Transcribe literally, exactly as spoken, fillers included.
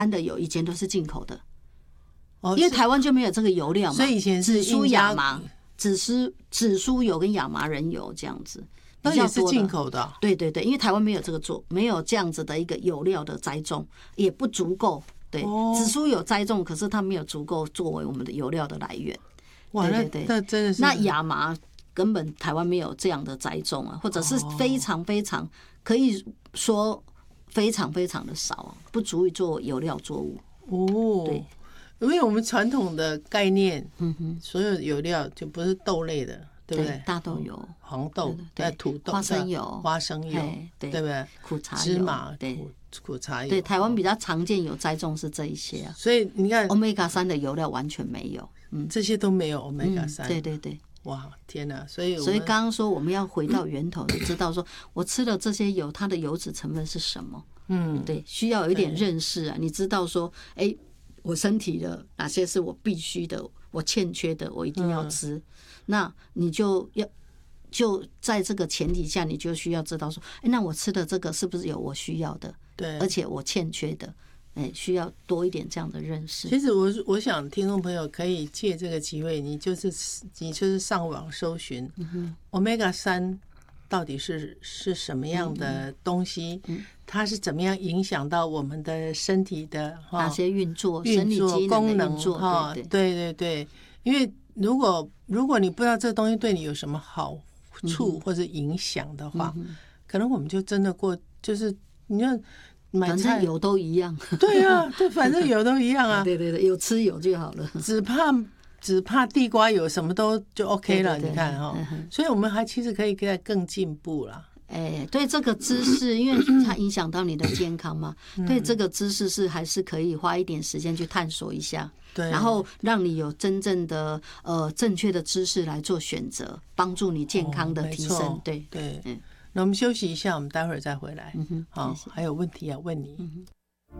的油以前都是进口的，哦，因为台湾就没有这个油料嘛， 所以以前是紫苏亚麻、紫苏紫苏油跟亚麻仁油这样子。 那也是进口的、啊， 对对对，因为台湾没有这个做，没有这样子的一个油料的栽种，也不足够。对，哦、紫苏有栽种，可是它没有足够作为我们的油料的来源。 哇，对对对，那真的是。 那亚麻根本台湾没有这样的栽种啊，或者是非常非常可以说非常非常的少，不足以做油料作物。 哦，对，因为我们传统的概念， 嗯哼， 所有油料就不是豆类的。对不对？ 大豆油、 黄豆、对土豆、 花生油、 花生油，对不对？ 苦茶油、 芝麻、 对苦苦茶油。 对，台湾比较常见有栽种是这一些啊。 所以你看 ，Omega 三的油料完全没有， 嗯，这些都没有 Omega 三、 嗯。对对对， 哇，天哪！所以所以刚刚说我们要回到源头，知道说我吃了这些油，它的油脂成分是什么？嗯，对，需要有一点认识啊。你知道说，哎，我身体的哪些是我必须的，我欠缺的，我一定要吃。嗯、那你就要。就在这个前提下，你就需要知道说，哎，那我吃的这个是不是有我需要的？ 对， 而且我欠缺的，哎，需要多一点这样的认识。 其实我我想听众朋友可以借这个机会，你就是你就是上网搜寻、嗯、Omega 三到底是是什么样的东西、嗯嗯，它是怎么样影响到我们的身体的哪些运作、 运作功能哈？ 对对对，因为如果如果你不知道这个东西对你有什么好处或者影响的话、嗯，可能我们就真的过，就是你看买菜， 反正油都一样。 对啊，对，反正油都一样啊。 对对对，有吃油就好了。 只怕只怕地瓜油，什么都就 OK 了。对对对，你看哈、嗯，所以我们还其实可以再更进步啦。 哎，对这个知识，因为它影响到你的健康嘛，嗯、对这个知识是还是可以花一点时间去探索一下。 对， 然后让你有真正的呃正确的知识来做选择，帮助你健康的提升。哦、对对，嗯，那我们休息一下，我们待会儿再回来。 嗯哼， 好，还有问题要问你。 嗯哼。